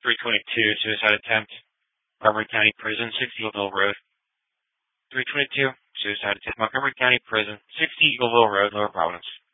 322, suicide attempt, Montgomery County Prison, 60 Eagleville Road. 322, suicide attempt, Montgomery County Prison, 60 Eagleville Road, Lower Providence.